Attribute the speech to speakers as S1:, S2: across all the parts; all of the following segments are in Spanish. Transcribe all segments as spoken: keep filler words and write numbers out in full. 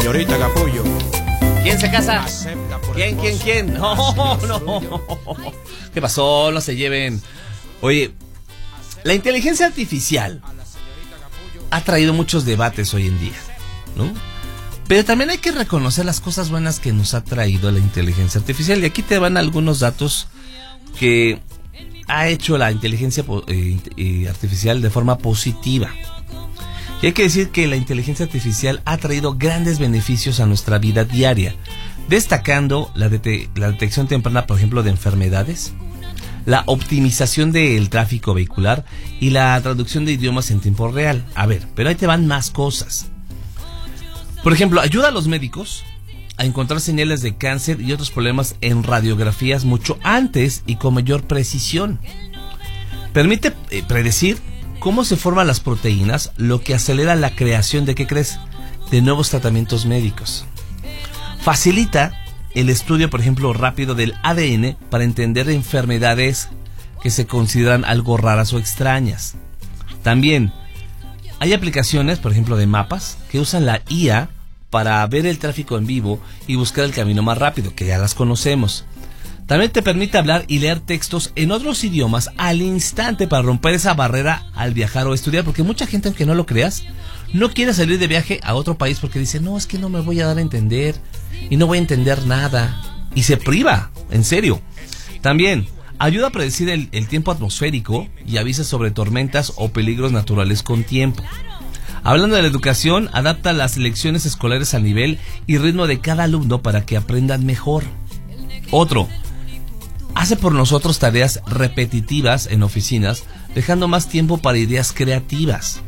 S1: señorita Capullo.
S2: ¿Quién se casa? ¿Quién, quién, quién? No, no. ¿Qué pasó? No se lleven. Oye, la inteligencia artificial ha traído muchos debates hoy en día, ¿no? Pero también hay que reconocer las cosas buenas que nos ha traído la inteligencia artificial. Y aquí te van algunos datos que ha hecho la inteligencia eh, artificial de forma positiva. Y hay que decir que la inteligencia artificial ha traído grandes beneficios a nuestra vida diaria, destacando la, det- la detección temprana, por ejemplo, de enfermedades, la optimización del tráfico vehicular y la traducción de idiomas en tiempo real. A ver, pero ahí te van más cosas. Por ejemplo, ayuda a los médicos a encontrar señales de cáncer y otros problemas en radiografías mucho antes y con mayor precisión. Permite eh, predecir cómo se forman las proteínas, lo que acelera la creación de, ¿qué crees?, de nuevos tratamientos médicos. Facilita el estudio, por ejemplo, rápido del A D N para entender enfermedades que se consideran algo raras o extrañas. También hay aplicaciones, por ejemplo, de mapas que usan la I A para ver el tráfico en vivo y buscar el camino más rápido, que ya las conocemos. También te permite hablar y leer textos en otros idiomas al instante para romper esa barrera al viajar o estudiar, porque mucha gente, aunque no lo creas, no quiere salir de viaje a otro país porque dice, no, es que no me voy a dar a entender y no voy a entender nada, y se priva, en serio. También ayuda a predecir el, el tiempo atmosférico y avisa sobre tormentas o peligros naturales con tiempo. Hablando de la educación, adapta las lecciones escolares al nivel y ritmo de cada alumno para que aprendan mejor. Otro, hace por nosotros tareas repetitivas en oficinas, dejando más tiempo para ideas creativas.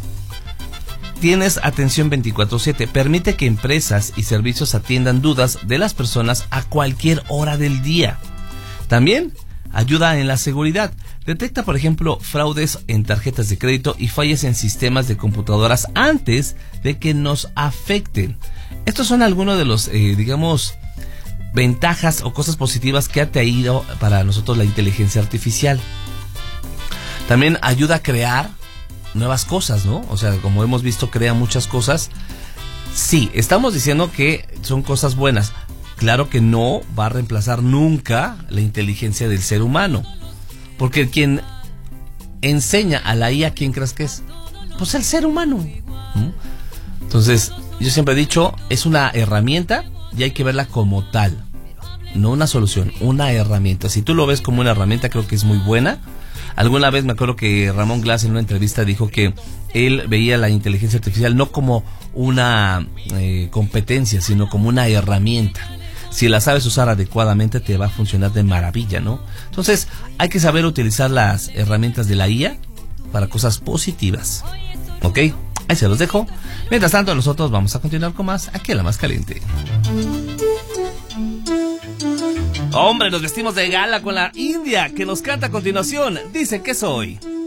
S2: Tienes atención veinticuatro siete, permite que empresas y servicios atiendan dudas de las personas a cualquier hora del día. También ayuda en la seguridad. Detecta, por ejemplo, fraudes en tarjetas de crédito y fallas en sistemas de computadoras antes de que nos afecten. Estos son algunos de los, eh, digamos, ventajas o cosas positivas que ha traído para nosotros la inteligencia artificial. También ayuda a crear nuevas cosas, ¿no? O sea, como hemos visto, crea muchas cosas. Sí, estamos diciendo que son cosas buenas. Claro que no va a reemplazar nunca la inteligencia del ser humano. Porque quien enseña a la I A, ¿quién crees que es? Pues el ser humano. ¿Mm? Entonces, yo siempre he dicho, es una herramienta y hay que verla como tal. No una solución, una herramienta. Si tú lo ves como una herramienta, creo que es muy buena. Alguna vez me acuerdo que Ramón Glass en una entrevista dijo que él veía la inteligencia artificial no como una eh, competencia, sino como una herramienta. Si la sabes usar adecuadamente, te va a funcionar de maravilla, ¿no? Entonces, hay que saber utilizar las herramientas de la I A para cosas positivas. ¿Ok? Ahí se los dejo. Mientras tanto, nosotros vamos a continuar con más aquí en La Más Caliente. Hombre, nos vestimos de gala con la India, que nos canta a continuación. Dice que soy.